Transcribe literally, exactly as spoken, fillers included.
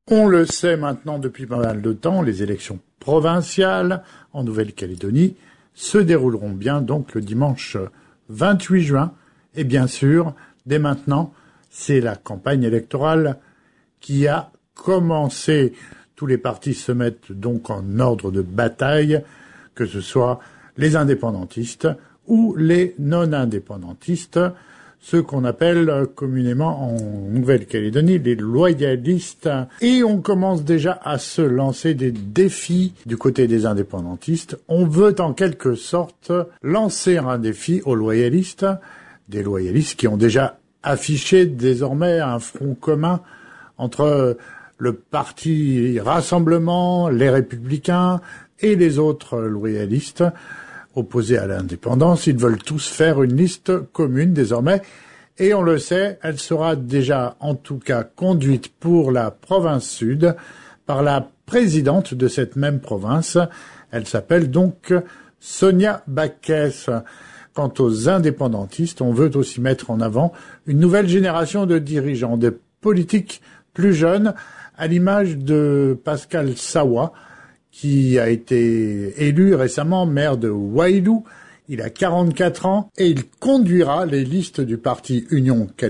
On le sait maintenant depuis pas mal de temps, les élections provinciales en Nouvelle-Calédonie se dérouleront bien donc le dimanche vingt-huit juin. Et bien sûr, dès maintenant, c'est la campagne électorale qui a commencé. Tous les partis se mettent donc en ordre de bataille, que ce soit les indépendantistes ou les non-indépendantistes, ceux qu'on appelle communément en Nouvelle-Calédonie les loyalistes. Et on commence déjà à se lancer des défis du côté des indépendantistes. On veut en quelque sorte lancer un défi aux loyalistes, des loyalistes qui ont déjà affiché désormais un front commun entre le parti Rassemblement, les Républicains et les autres loyalistes opposés à l'indépendance. Ils veulent tous faire une liste commune désormais. Et on le sait, elle sera déjà en tout cas conduite pour la province sud par la présidente de cette même province. Elle s'appelle donc Sonia Backes. Quant aux indépendantistes, on veut aussi mettre en avant une nouvelle génération de dirigeants, des politiques plus jeunes, à l'image de Pascal Sawa, qui a été élu récemment maire de Waialou. Il a quarante-quatre ans et il conduira les listes du parti Union